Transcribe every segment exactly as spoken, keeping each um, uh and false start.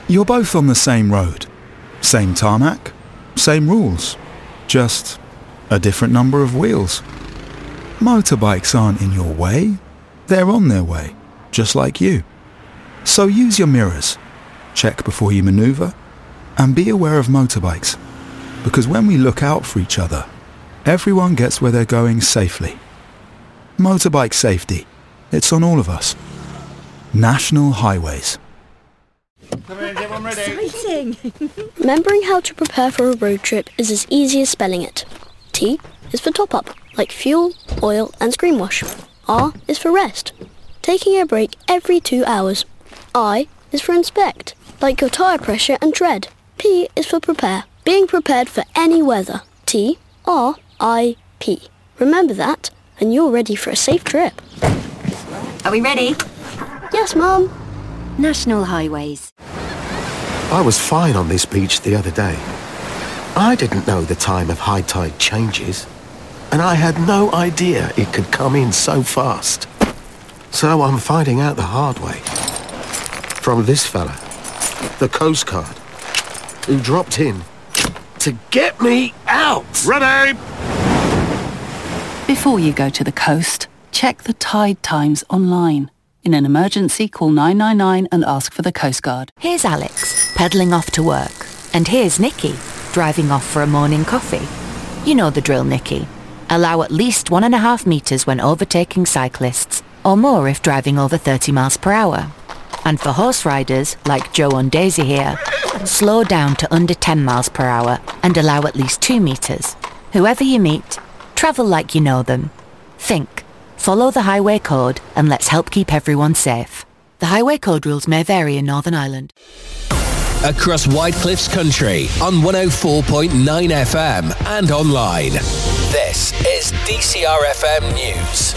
You're both on the same road, same tarmac, same rules, just a different number of wheels. Motorbikes aren't in your way, they're on their way, just like you. So use your mirrors, check before you manoeuvre, and be aware of motorbikes, because when we look out for each other, everyone gets where they're going safely. Motorbike safety, it's on all of us. National Highways. Come in, get one ready. Exciting! Remembering how to prepare for a road trip is as easy as spelling it. T is for top up, like fuel, oil and screen wash. R is for rest, taking a break every two hours. I is for inspect, like your tyre pressure and tread. P is for prepare, being prepared for any weather. T, R, I, P. Remember that, and you're ready for a safe trip. Are we ready? Yes, Mum. National Highways. I was fine on this beach the other day. I didn't know the time of high tide changes, and I had no idea it could come in so fast. So I'm finding out the hard way. From this fella, the Coast Guard, who dropped in to get me out. Ready! Before you go to the coast, check the tide times online. In an emergency, call nine nine nine and ask for the Coast Guard. Here's Alex, pedalling off to work. And here's Nikki, driving off for a morning coffee. You know the drill, Nikki. Allow at least one and a half metres when overtaking cyclists, or more if driving over thirty miles per hour. And for horse riders, like Joe and Daisy here, slow down to under ten miles per hour and allow at least two metres. Whoever you meet, travel like you know them. Think. Follow the highway code and let's help keep everyone safe. The highway code rules may vary in Northern Ireland. Across Whitecliff's country on one oh four point nine F M and online. This is D C R F M News.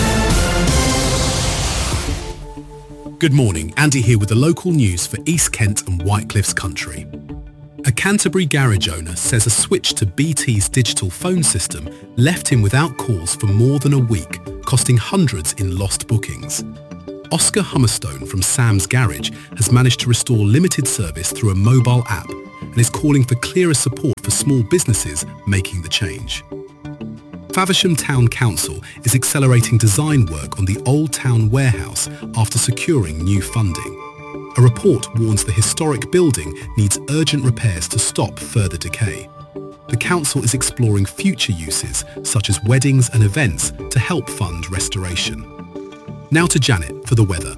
Good morning, Andy here with the local news for East Kent and Whitecliff's country. A Canterbury garage owner says a switch to B T's digital phone system left him without calls for more than a week, costing hundreds in lost bookings. Oscar Hummerstone from Sam's Garage has managed to restore limited service through a mobile app and is calling for clearer support for small businesses making the change. Faversham Town Council is accelerating design work on the Old Town Warehouse after securing new funding. A report warns the historic building needs urgent repairs to stop further decay. The council is exploring future uses, such as weddings and events, to help fund restoration. Now to Janet for the weather.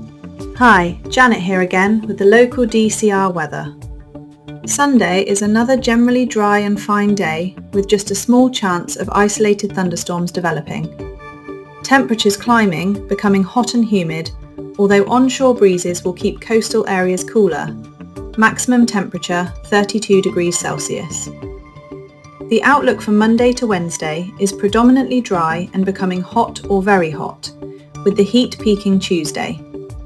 Hi, Janet here again with the local D C R weather. Sunday is another generally dry and fine day with just a small chance of isolated thunderstorms developing. Temperatures climbing, becoming hot and humid, although onshore breezes will keep coastal areas cooler. Maximum temperature thirty-two degrees Celsius. The outlook for Monday to Wednesday is predominantly dry and becoming hot or very hot, with the heat peaking Tuesday.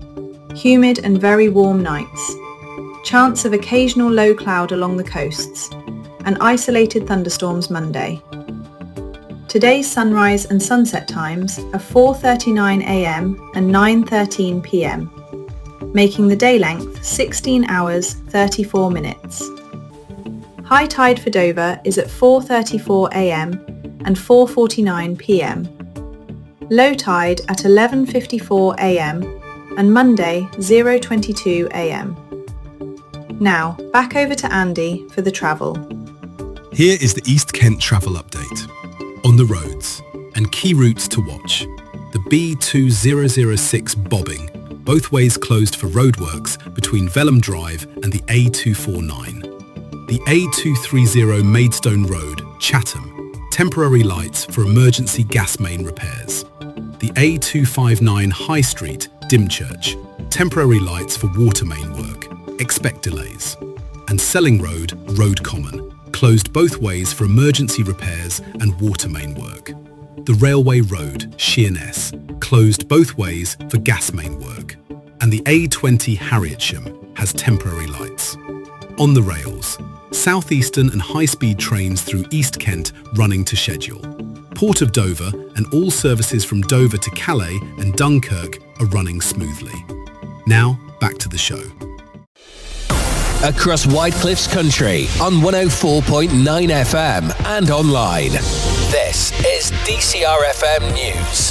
Humid and very warm nights. Chance of occasional low cloud along the coasts, and isolated thunderstorms Monday. Today's sunrise and sunset times are four thirty-nine a m and nine thirteen p m, making the day length sixteen hours thirty-four minutes. High tide for Dover is at four thirty-four a m and four forty-nine p m. Low tide at eleven fifty-four a m and Monday zero twenty-two a m. Now, back over to Andy for the travel. Here is the East Kent travel update. On the roads, and key routes to watch. The B two thousand six bobbing, both ways closed for roadworks between Vellum Drive and the A two forty-nine. The A two thirty Maidstone Road, Chatham, temporary lights for emergency gas main repairs. The A two fifty-nine High Street, Dymchurch, temporary lights for water main work. Expect delays. And Selling Road, Road Common, closed both ways for emergency repairs and water main work. The Railway Road, Sheerness, closed both ways for gas main work. And the A twenty Harrietsham has temporary lights. On the rails, southeastern and high-speed trains through East Kent running to schedule. Port of Dover and all services from Dover to Calais and Dunkirk are running smoothly. Now, back to the show. across White Cliffs Country on one oh four point nine F M and online. This is D C R F M News.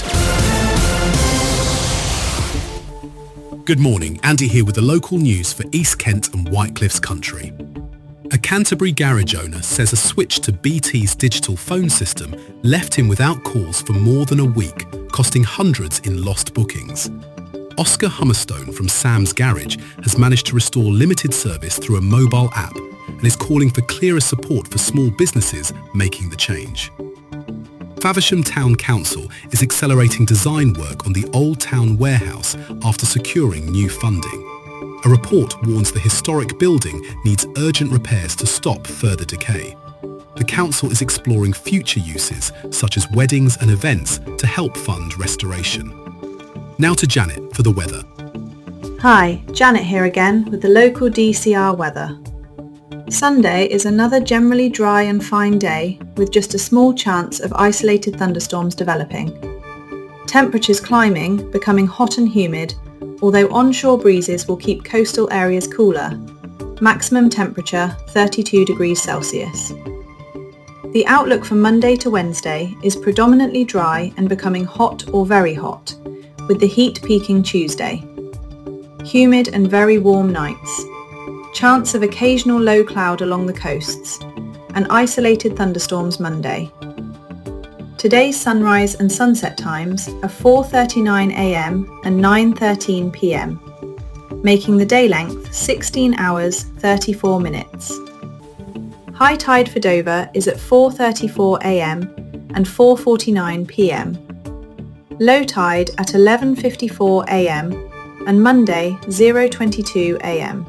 Good morning, Andy here with the local news for East Kent and White Cliffs Country. A Canterbury garage owner says a switch to B T's digital phone system left him without calls for more than a week, costing hundreds in lost bookings. Oscar Hummerstone from Sam's Garage has managed to restore limited service through a mobile app and is calling for clearer support for small businesses making the change. Faversham Town Council is accelerating design work on the Old Town Warehouse after securing new funding. A report warns the historic building needs urgent repairs to stop further decay. The council is exploring future uses, such as weddings and events, to help fund restoration. Now to Janet for the weather. Hi, Janet here again with the local D C R weather. Sunday is another generally dry and fine day with just a small chance of isolated thunderstorms developing. Temperatures climbing, becoming hot and humid, although onshore breezes will keep coastal areas cooler. Maximum temperature thirty-two degrees Celsius. The outlook for Monday to Wednesday is predominantly dry and becoming hot or very hot, with the heat peaking Tuesday. Humid and very warm nights. Chance of occasional low cloud along the coasts, and isolated thunderstorms Monday. Today's sunrise and sunset times are four thirty-nine a m and nine thirteen p m, making the day length sixteen hours thirty-four minutes. High tide for Dover is at four thirty-four a m and four forty-nine p m. Low tide at eleven fifty-four a m and Monday zero twenty-two a m.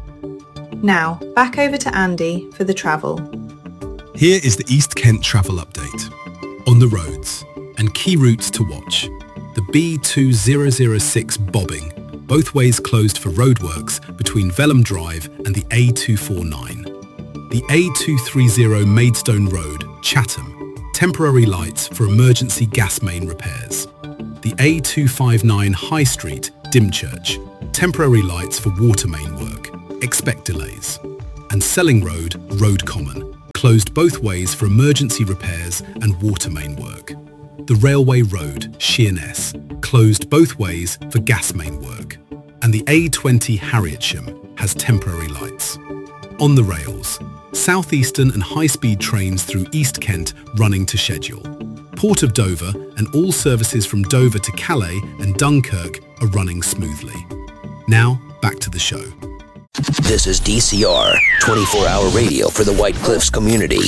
Now, back over to Andy for the travel. Here is the East Kent travel update. On the roads and key routes to watch. The B two thousand six bobbing, both ways closed for roadworks between Velham Drive and the A two forty-nine. The A two thirty Maidstone Road, Chatham, temporary lights for emergency gas main repairs. The A two fifty-nine High Street, Dymchurch, temporary lights for water main work. Expect delays. And Selling Road, Road Common, closed both ways for emergency repairs and water main work. The Railway Road, Sheerness, closed both ways for gas main work. And the A twenty Harrietsham has temporary lights. On the rails, southeastern and high-speed trains through East Kent running to schedule. Port of Dover and all services from Dover to Calais and Dunkirk are running smoothly. Now, back to the show. This is D C R, twenty-four hour radio for the White Cliffs community.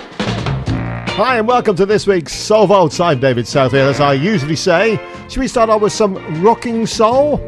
Hi and welcome to this week's Soul Vaults. I'm David Southfield, as I usually say. Should we start off with some rocking soul?